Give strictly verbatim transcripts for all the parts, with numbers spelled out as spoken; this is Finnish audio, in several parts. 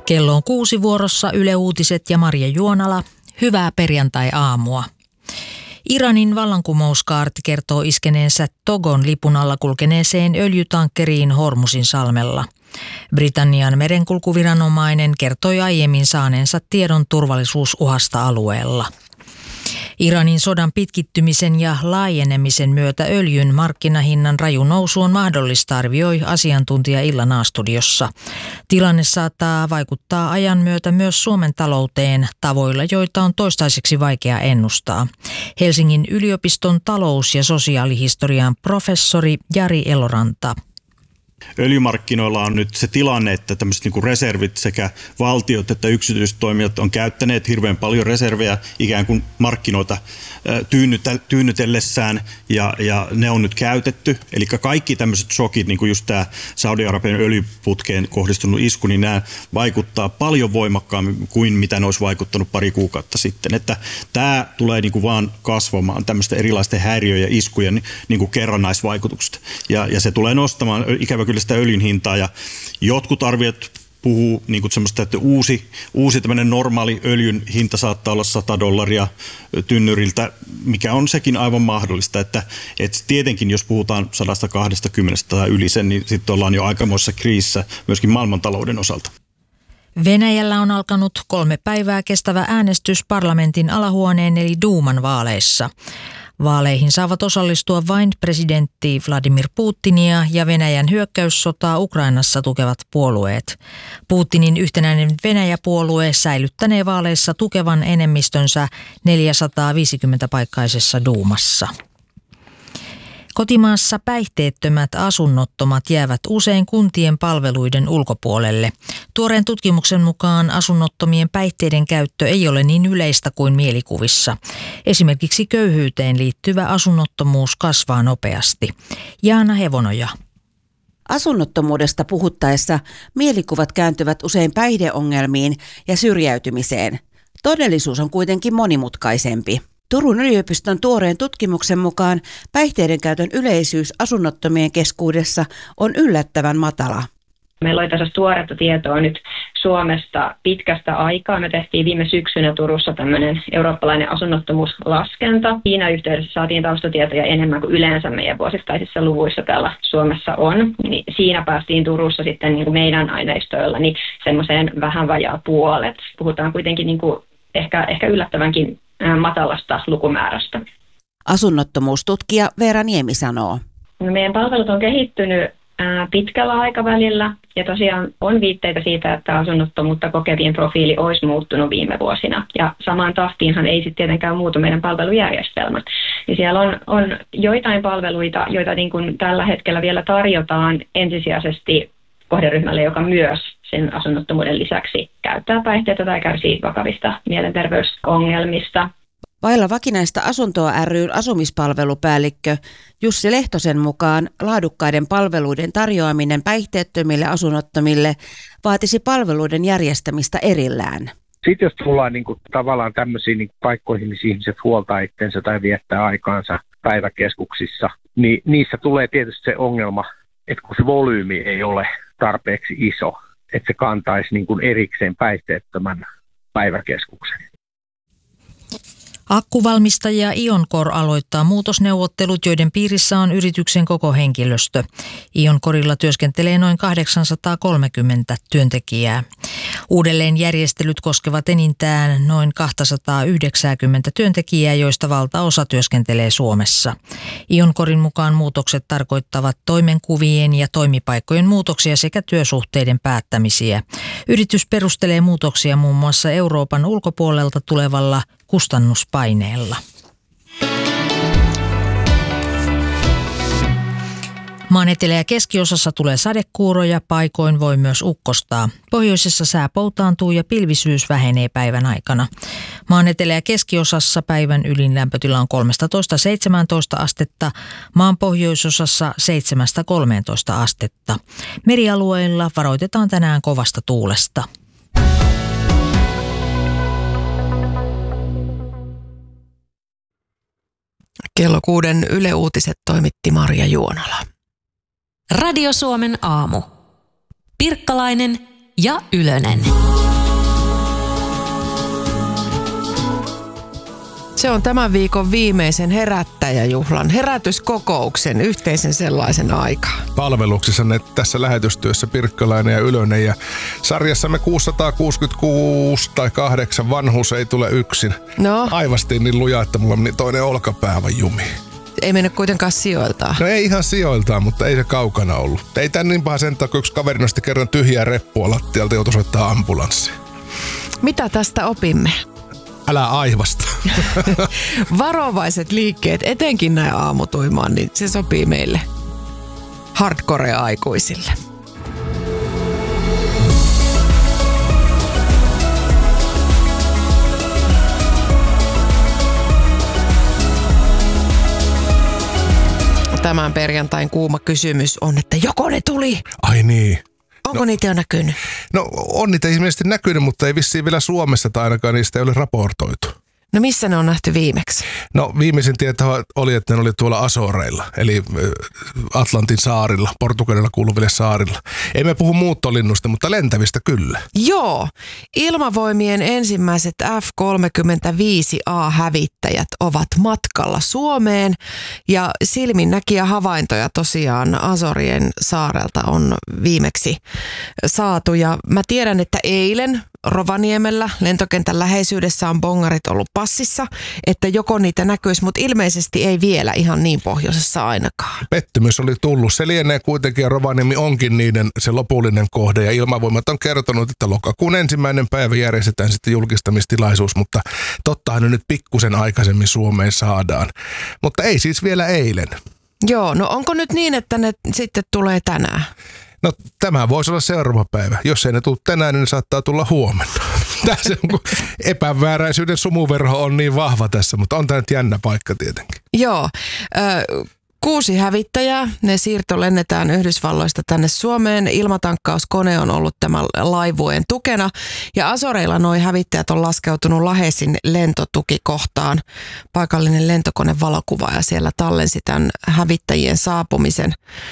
Kello on kuusi vuorossa Yle Uutiset ja Marja Juonala. Hyvää perjantai-aamua. Iranin vallankumouskaarti kertoo iskeneensä Togon lipun alla kulkeneeseen öljytankkeriin Hormuzin salmella. Britannian merenkulkuviranomainen kertoi aiemmin saaneensa tiedon turvallisuusuhasta alueella. Iranin sodan pitkittymisen ja laajenemisen myötä öljyn markkinahinnan raju nousu on mahdollista, arvioi asiantuntija Illan A-studiossa. Tilanne saattaa vaikuttaa ajan myötä myös Suomen talouteen tavoilla, joita on toistaiseksi vaikea ennustaa. Helsingin yliopiston talous- ja sosiaalihistorian professori Jari Eloranta. Öljymarkkinoilla on nyt se tilanne, että tämmöiset niin kuin reservit sekä valtiot että yksityiset toimijat on käyttäneet hirveän paljon reservejä ikään kuin markkinoita tyynnytellessään ja, ja ne on nyt käytetty. Eli kaikki tämmöiset shokit, niin kuin just tämä Saudi-Arabian öljyputkeen kohdistunut isku, niin nämä vaikuttaa paljon voimakkaammin kuin mitä ne olisi vaikuttanut pari kuukautta sitten. Että tämä tulee niin kuin vaan kasvamaan tämmöisten erilaisten häiriöjen ja iskujen niin kuin kerrannaisvaikutuksesta. Ja, ja se tulee nostamaan ikävä kyllä sitä öljyn hintaa ja jotkut arviot puhuu niin kuin semmoista, että uusi, uusi tämmöinen normaali öljyn hinta saattaa olla sata dollaria tynnyriltä, mikä on sekin aivan mahdollista, että, että tietenkin jos puhutaan sata kaksikymmentä tai yli sen, niin sitten ollaan jo aikamoisessa kriisissä myöskin maailmantalouden osalta. Venäjällä on alkanut kolme päivää kestävä äänestys parlamentin alahuoneen eli Duuman vaaleissa. Vaaleihin saavat osallistua vain presidentti Vladimir Putinia ja Venäjän hyökkäyssotaa Ukrainassa tukevat puolueet. Putinin yhtenäinen Venäjä-puolue säilyttänee vaaleissa tukevan enemmistönsä neljäsataaviisikymmentä paikkaisessa Duumassa. Kotimaassa päihteettömät asunnottomat jäävät usein kuntien palveluiden ulkopuolelle. Tuoreen tutkimuksen mukaan asunnottomien päihteiden käyttö ei ole niin yleistä kuin mielikuvissa. Esimerkiksi köyhyyteen liittyvä asunnottomuus kasvaa nopeasti. Jaana Hevonoja. Asunnottomuudesta puhuttaessa mielikuvat kääntyvät usein päihdeongelmiin ja syrjäytymiseen. Todellisuus on kuitenkin monimutkaisempi. Turun yliopiston tuoreen tutkimuksen mukaan päihteiden käytön yleisyys asunnottomien keskuudessa on yllättävän matala. Meillä oli tässä tuoretta tietoa nyt Suomesta pitkästä aikaa. Me tehtiin viime syksynä Turussa tämmöinen eurooppalainen asunnottomuuslaskenta. Siinä yhteydessä saatiin taustatietoja enemmän kuin yleensä meidän vuosittaisissa luvuissa täällä Suomessa on. Niin siinä päästiin Turussa sitten niin kuin meidän aineistoilla niin semmoiseen vähän vajaa puolet. Puhutaan kuitenkin niin kuin ehkä, ehkä yllättävänkin matalasta lukumäärästä. Asunnottomuustutkija Veera Niemi sanoo. No, meidän palvelut on kehittynyt ää, pitkällä aikavälillä ja tosiaan on viitteitä siitä, että asunnottomuutta kokevien profiili olisi muuttunut viime vuosina. Ja samaan tahtiinhan ei sitten tietenkään muutu meidän palvelujärjestelmät. Ja siellä on, on joitain palveluita, joita niin kuin tällä hetkellä vielä tarjotaan ensisijaisesti kohderyhmälle, joka myös sen asunnottomuuden lisäksi käyttää päihteitä tai kärsii vakavista mielenterveysongelmista. Vailla vakinaista asuntoa ry:n asumispalvelupäällikkö Jussi Lehtosen mukaan laadukkaiden palveluiden tarjoaminen päihteettömille asunnottomille vaatisi palveluiden järjestämistä erillään. Sitten jos tullaan niin kuin, tavallaan tämmöisiin niin kuin, paikkoihin, missä ihmiset huoltaa itsensä tai viettää aikaansa päiväkeskuksissa, niin niissä tulee tietysti se ongelma, että kun se volyymi ei ole tarpeeksi iso, että se kantaisi niin kuin erikseen päihteettömän päiväkeskuksen. Akkuvalmistaja Ioncor aloittaa muutosneuvottelut, joiden piirissä on yrityksen koko henkilöstö. Ioncorilla työskentelee noin kahdeksansataakolmekymmentä työntekijää. Uudelleenjärjestelyt koskevat enintään noin kaksisataayhdeksänkymmentä työntekijää, joista valtaosa työskentelee Suomessa. Ioncorin mukaan muutokset tarkoittavat toimenkuvien ja toimipaikkojen muutoksia sekä työsuhteiden päättämisiä. Yritys perustelee muutoksia muun muassa Euroopan ulkopuolelta tulevalla kustannuspaineella. Maan etelä- ja keskiosassa tulee sadekuuroja, paikoin voi myös ukkostaa. Pohjoisessa sää poutaantuu ja pilvisyys vähenee päivän aikana. Maan etelä- ja keskiosassa päivän ylin lämpötila on kolmetoista seitsemäntoista astetta, maan pohjoisosassa seitsemästä kolmeentoista astetta. Merialueilla varoitetaan tänään kovasta tuulesta. Kello kuuden Yle Uutiset toimitti Marja Juonala. Radio Suomen aamu. Pirkkalainen ja Ylönen. Se on tämän viikon viimeisen herättäjäjuhlan, herätyskokouksen, yhteisen sellaisen aikaa. Palveluksissanne tässä lähetystyössä Pirkkalainen ja Ylönen ja sarjassamme kuusisataakuusikymmentäkuusi tai kahdeksan vanhuus ei tule yksin. No? Aivastiin niin lujaa, että mulla meni toinen olkapää aivan jumi. Ei mennyt kuitenkaan sijoiltaan. No ei ihan sijoiltaan, mutta ei se kaukana ollut. Ei tän niin paha sen takia, yksi kaveri nosti kerran tyhjää reppua lattialta, joutui soittaa ambulanssi. Mitä tästä opimme? Älä aivasta. Varovaiset liikkeet, etenkin näin aamutuimaan, niin se sopii meille hardcore-aikuisille. Tämän perjantain kuuma kysymys on, että joko ne tuli? Ai niin. Onko no, niitä jo näkynyt? No on niitä ilmeisesti näkynyt, mutta ei vissiin vielä Suomessa tai ainakaan niistä ei ole raportoitu. No missä ne on nähty viimeksi? No viimeisin tieto oli, että ne oli tuolla Azoreilla, eli Atlantin saarilla, Portugalilla kuuluville saarilla. Ei me puhu muuttolinnusta, mutta lentävistä kyllä. Joo, ilmavoimien ensimmäiset F kolmekymmentäviisi A-hävittäjät ovat matkalla Suomeen ja silminnäkijä havaintoja tosiaan Azorien saarelta on viimeksi saatu. Ja mä tiedän, että eilen Rovaniemellä lentokentän läheisyydessä on bongarit ollut passissa, että joko niitä näkyisi, mutta ilmeisesti ei vielä ihan niin pohjoisessa ainakaan. Pettymys oli tullut. Se lienee kuitenkin ja Rovaniemi onkin niiden se lopullinen kohde ja Ilmavoimat on kertonut, että lokakuun ensimmäinen päivä järjestetään sitten julkistamistilaisuus, mutta tottahan ne nyt pikkusen aikaisemmin Suomeen saadaan. Mutta ei siis vielä eilen. Joo, no onko nyt niin, että ne sitten tulee tänään? No tämä voisi olla seuraava päivä. Jos ei ne tule tänään, niin ne saattaa tulla huomenna. Tässä on, kun epävääräisyyden sumuverho on niin vahva tässä, mutta on tämä nyt jännä paikka tietenkin. Joo. Ö, kuusi hävittäjää. Ne siirtolennetään Yhdysvalloista tänne Suomeen. Ilmatankkauskone on ollut tämän laivueen tukena. Ja Azoreilla nuo hävittäjät on laskeutunut Lahesin lentotukikohtaan. Paikallinen lentokone valokuvaaja siellä tallensi tämän hävittäjien saapumisen.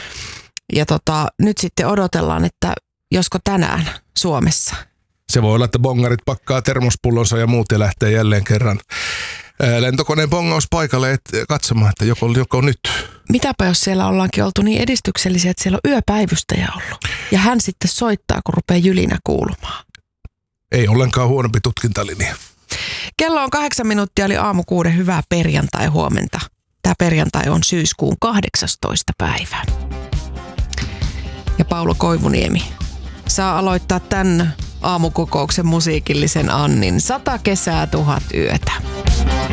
Ja tota, nyt sitten odotellaan, että josko tänään Suomessa. Se voi olla, että bongarit pakkaa termospullonsa ja muut ja lähtee jälleen kerran lentokoneen bongauspaikalle et katsomaan, että joko, joko nyt. Mitäpä jos siellä ollaankin oltu niin edistyksellisiä, että siellä on yöpäivystäjä ollut. Ja hän sitten soittaa, kun rupeaa jylinä kuulumaan. Ei ollenkaan huonompi tutkintalinja. Kello on kahdeksan minuuttia, eli aamu kuuden. Hyvää perjantai huomenta. Tämä perjantai on syyskuun kahdeksastoista päivä. Ja Paulo Koivuniemi saa aloittaa tämän aamukokouksen musiikillisen annin. Sata kesää, tuhat yötä.